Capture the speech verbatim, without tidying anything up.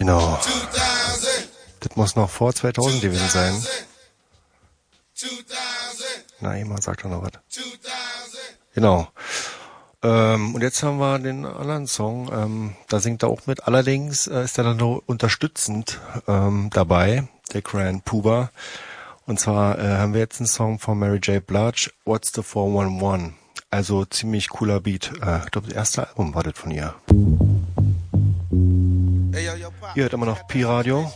Genau. Das muss noch vor zweitausend gewesen sein. Na, jemand sagt doch noch was. Genau. Ähm, und jetzt haben wir den anderen Song. Ähm, da singt er auch mit. Allerdings äh, ist er dann nur unterstützend ähm, dabei, der Grand Puba. Und zwar äh, haben wir jetzt einen Song von Mary J. Blige, What's the four one one? Also ziemlich cooler Beat. Äh, ich glaube, das erste Album war das von ihr. Ihr hört immer noch Pi-Radio.